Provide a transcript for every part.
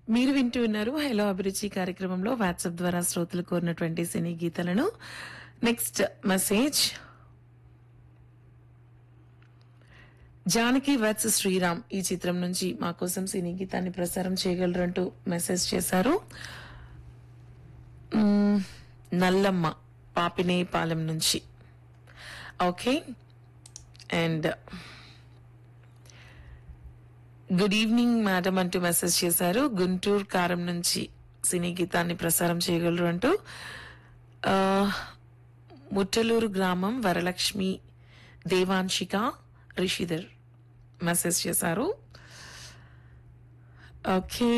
మీరు వింటూ ఉన్నారు హలో అభిరుచి కార్యక్రమంలో వాట్సాప్ ద్వారా శ్రోతలు కోరినటువంటి సినీ గీతాలను. నెక్స్ట్ మెసేజ్, జానకి వత్స్ శ్రీరామ్ ఈ చిత్రం నుంచి మా కోసం సినీ గీతాన్ని ప్రసారం చేయగలరంటూ మెసేజ్ చేశారు. నల్లమ్మ పాపినేపాలెం నుంచి. Okay, and good evening madam అంటూ మెసేజ్ చేశారు. గుంటూరు కారం నుంచి సినీ గీతాన్ని ప్రసారం చేయగలరు అంటూ ముట్టలూరు గ్రామం వరలక్ష్మి దేవాంశిక రిషిధర్ మెసేజ్ చేశారు. ఓకే,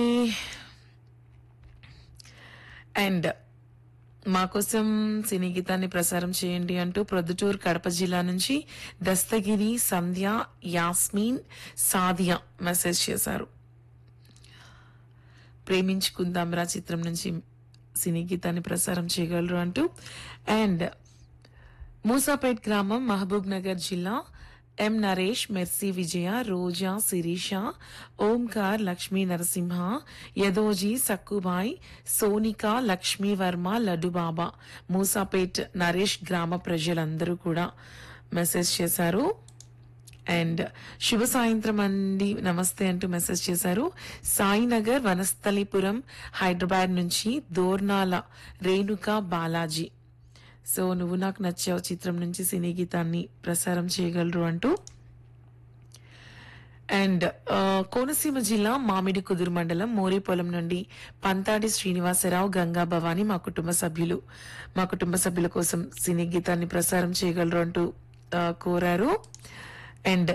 అండ్ మా కోసం సినీ గీతాన్ని ప్రసారం చేయండి అంటూ ప్రొద్దుటూరు కడప జిల్లా నుంచి దస్తగిరి సంధ్య యాస్మిన్ సాదియా మెసేజ్ చేశారు. ప్రేమించుకుందాంరా చిత్రం నుంచి సినీ గీతాన్ని ప్రసారం చేయగలరు అంటూ. అండ్ మూసాపేట్ గ్రామం మహబూబ్ నగర్ జిల్లా ఎం నరేష్ మెర్సీ విజయ రోజా శిరీష ఓంకార్ లక్ష్మీ నరసింహ యదోజీ సక్కుబాయ్ సోనిక లక్ష్మీ వర్మ లడ్డుబాబా మూసాపేట్ నరేష్ గ్రామ ప్రజలందరూ కూడా మెసేజ్ చేశారు. అండ్ శుభ సాయంత్రం అండి నమస్తే అంటూ మెసేజ్ చేశారు. సాయినగర్ వనస్థలిపురం హైదరాబాద్ నుంచి దోర్నాల రేణుకా బాలాజీ. సో నువ్వు నాకు నచ్చావు చిత్రం నుంచి సినీ గీతాన్ని ప్రసారం చేయగలరు అంటూ. అండ్ కోనసీమ జిల్లా మామిడి కుదురు మండలం మోరీపొలం నుండి పంతాడి శ్రీనివాసరావు గంగా భవాని మా కుటుంబ సభ్యుల కోసం సినీ గీతాన్ని ప్రసారం చేయగలరు అంటూ కోరారు. అండ్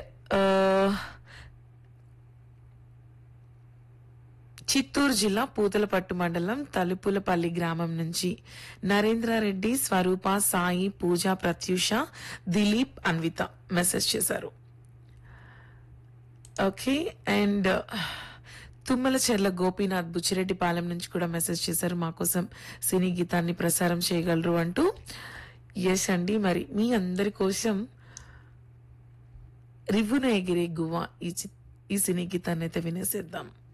చిత్తూరు జిల్లా పూతలపట్టు మండలం తలుపులపల్లి గ్రామం నుంచి నరేంద్రారెడ్డి స్వరూప సాయి పూజ ప్రత్యూష దిలీప్ అన్విత మెసేజ్ చేశారు. ఓకే, అండ్ తుమ్మలచెర్ల గోపీనాథ్ బుచ్చిరెడ్డిపాలెం నుంచి కూడా మెసేజ్ చేశారు. మా కోసం సినీ గీతాన్ని ప్రసారం చేయగలరు అంటూ. ఎస్ అండి, మరి మీ అందరి కోసం రివ్వున ఎగిరే గువ్వ ఈ సినీ గీతాన్ని అయితే వినేసేద్దాం.